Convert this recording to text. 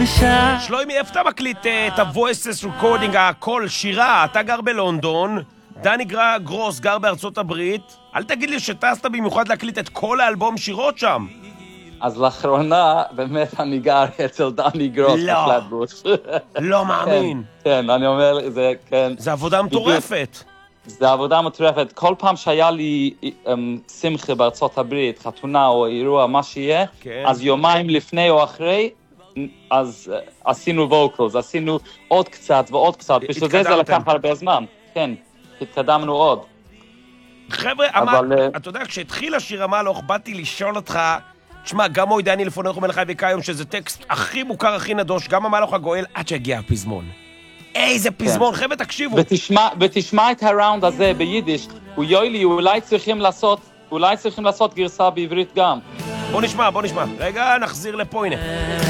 שלוימי, איפה אתה מקליט את ה-voices recording, הקול, שירה? אתה גר בלונדון, דני גרוס גר בארצות הברית. אל תגיד לי שטסת במיוחד להקליט את כל האלבום שירות שם. אז לאחרונה, באמת אני גר אצל דני גרוס בפלטבוש. לא מאמין. כן, אני אומר, זה כן. זה עבודה מטורפת. זה עבודה מטורפת. כל פעם שהיה לי שמחה בארצות הברית, חתונה או אירוע, מה שיהיה, אז יומיים לפני או אחרי, אז עשינו ווקלס, עשינו עוד קצת ועוד קצת. בשביל זה לקח הרבה זמן. כן, התקדמנו עוד. חבר'ה, אתה יודע, כשהתחיל השיר המלוך, באתי לשאול אותך, תשמע, גם מוי דני לפונך ומלך ויקה היום, שזה טקסט הכי מוכר, הכי נדוש, גם המלוך הגואל, עד שהגיע הפזמון. איזה פזמון, חבר'ה, תקשיבו. ותשמע את הראונד הזה ביידיש, הוא יוילי, אולי צריכים לעשות גרסה בעברית גם. בוא נשמע. רגע, נחזיר לפה, הנה.